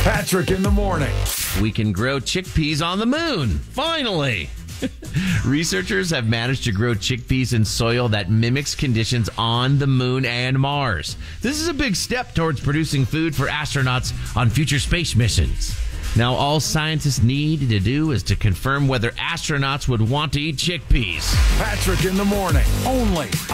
Patrick in the morning. We can grow chickpeas on the moon. Finally. Researchers have managed to grow chickpeas in soil that mimics conditions on the moon and Mars. This is a big step towards producing food for astronauts on future space missions. Now, all scientists need to do is to confirm whether astronauts would want to eat chickpeas. Patrick in the morning, only